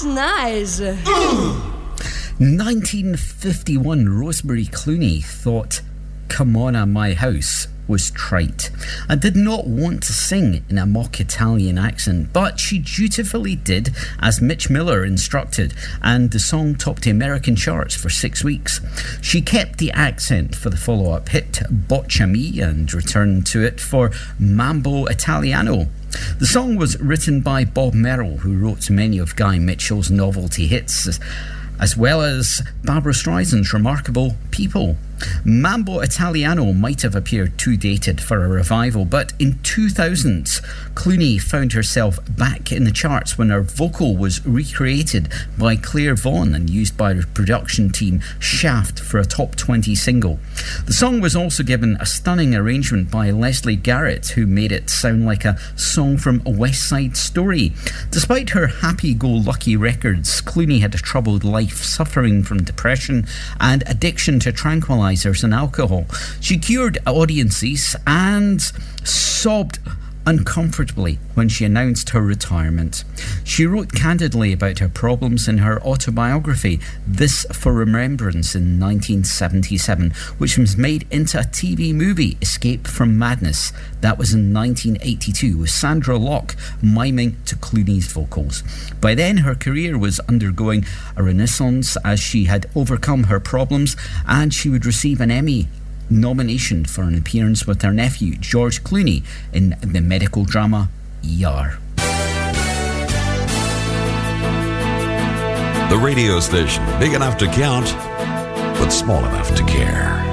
nice. 1951, Rosemary Clooney thought Come On at My House was trite and did not want to sing in a mock Italian accent, but she dutifully did as Mitch Miller instructed, and the song topped the American charts for 6 weeks. She kept the accent for the follow-up hit Bocciami and returned to it for Mambo Italiano. The song was written by Bob Merrill, who wrote many of Guy Mitchell's novelty hits, as well as Barbra Streisand's remarkable People. Mambo Italiano might have appeared too dated for a revival, but in 2000, Clooney found herself back in the charts when her vocal was recreated by Claire Vaughan and used by the production team Shaft for a top 20 single. The song was also given a stunning arrangement by Leslie Garrett, who made it sound like a song from a West Side Story. Despite her happy-go-lucky records, Clooney had a troubled life, suffering from depression and addiction to tranquilizers and alcohol. She cured audiences and sobbed uncomfortably when she announced her retirement. She wrote candidly about her problems in her autobiography, This for Remembrance, in 1977, which was made into a TV movie, Escape from Madness. That was in 1982, with Sandra Locke miming to Clooney's vocals. By then, her career was undergoing a renaissance as she had overcome her problems, and she would receive an Emmy nomination for an appearance with her nephew George Clooney in the medical drama ER. The radio station, big enough to count, but small enough to care.